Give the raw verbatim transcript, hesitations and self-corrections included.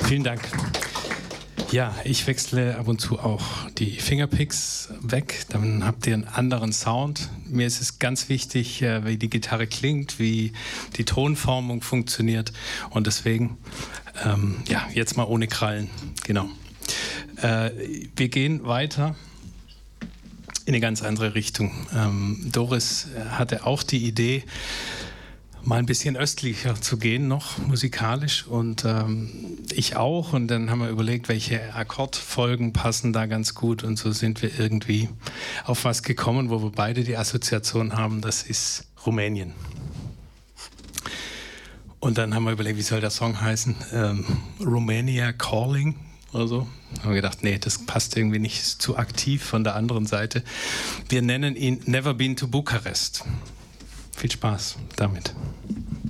Vielen Dank. Ja, ich wechsle ab und zu auch die Fingerpicks weg, dann habt ihr einen anderen Sound. Mir ist es ganz wichtig, wie die Gitarre klingt, wie die Tonformung funktioniert und deswegen, ähm, ja, jetzt mal ohne Krallen, genau. Äh, wir gehen weiter in eine ganz andere Richtung. Ähm, Doris hatte auch die Idee, mal ein bisschen östlicher zu gehen noch musikalisch und ähm, ich auch und dann haben wir überlegt, welche Akkordfolgen passen da ganz gut und so sind wir irgendwie auf was gekommen, wo wir beide die Assoziation haben, das ist Rumänien. Und dann haben wir überlegt, wie soll der Song heißen? Ähm, Romania Calling oder so. Haben wir gedacht, nee, das passt irgendwie nicht, ist zu aktiv von der anderen Seite. Wir nennen ihn Never Been to Bucharest. Viel Spaß damit.